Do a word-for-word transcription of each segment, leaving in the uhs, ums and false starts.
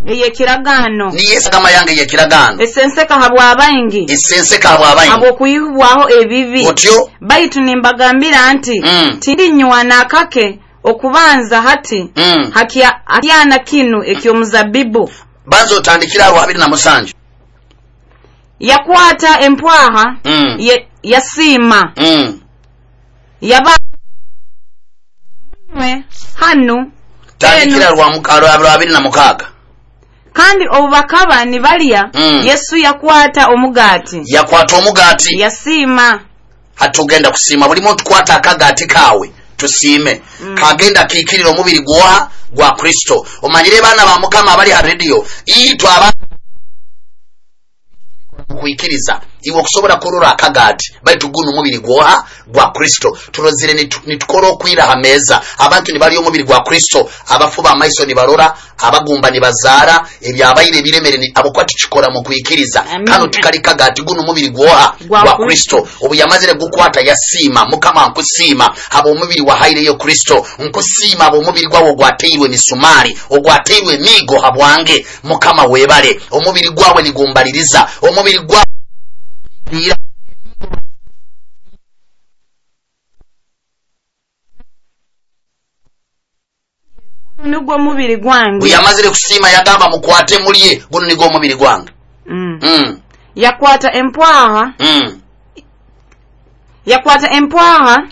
eye kiragano niye esagama yange ye kiragano esenseka habwa abayingi esenseka habwa abayingi abo kuyibwaho ebibi otyo baitu nimbagambira nti mm. tindi nywa nakake okubanza hati mm. hakia atyana kinu ekyomuzabibu banzo tandikira ro abiri na musanju yakwata empwaha mm. ye, yasima mm. yaba hanu tandikira ro amukaro abiri na mukaga kandi obakaba ni baliya mm. Yesu yakwata omugati yakwata omugati yasima hatugenda kusima buli muntu kwata akagati kawe tusime mm. kagenda kikirira omubiri gwa gwa Kristo omanyire bana ba mukama abali ha radio itwa aba kuikiriza iwo kusobora kurura akagati baitu gunu omubiri gwa gwa Kristo turozire nitukora okwira hameza abantu ni bali omubiri gwa Kristo abafuba amaiso ni barora abagumba ni bazara ebyabayire biremere ni abokwati chikora mu kuikiriza kano tukali kagati gunu omubiri gwa gwa Kristo obu yamazire gukwata yasima mukama nkusima abo omubiri wa haire yo Kristo nkusima abo omubiri gwawo gwateirwe misumari ogwateirwe migo habwange mukama webale omubiri gwawe nigumbaliriza omubiri gwa Ira. Nugwo mubiri gwange uyamazire kusima yagamba mukwate muliye guno nigo mubiri gwange mm. mm. yakwata empwaha mm. yakwata empwaha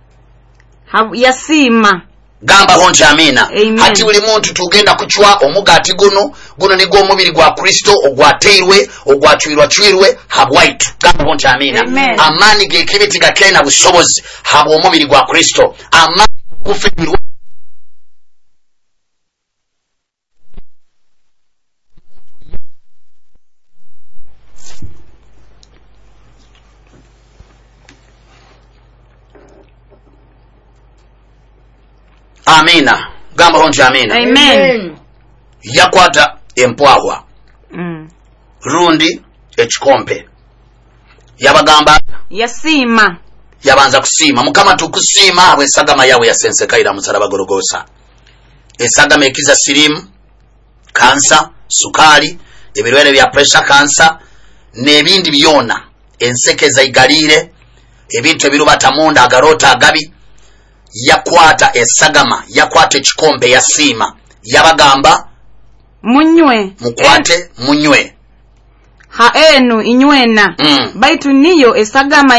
yasima gamba honje amina Amen. Hati uli muntu tugenda kuchwa omugati guno guno nigo omubiri gwa Kristo ogwateirwe ogwachwirwa chwirwe habwaitu gamba honje amina Amen. Amani gekibiti gakena busobozi habo omubiri gwa Kristo amani kufirwa amina gamba honje amina Amen. yakwata empwahwa mm. rundi echikompe yabagamba yasima yabanza kusima mukama tukusima abwe sagama yawe yasensekaira musaraba Gorogosa esagama ekiza sirimu kansa sukali ebirwere bya pressure kansa nebindi byona ensekeza igalire ebintu ebirubata munda agarota agabi yakwata esagama yakwata echikombe yasima yabagamba munywe mukwate munywe ha enu inywena mm. baitu niyo esagama